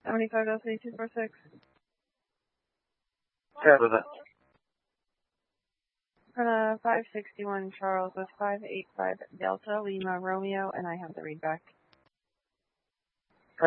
75 Delta 246. Yeah, with it. 561 Charles with 585 Delta Lima Romeo, and I have the read back.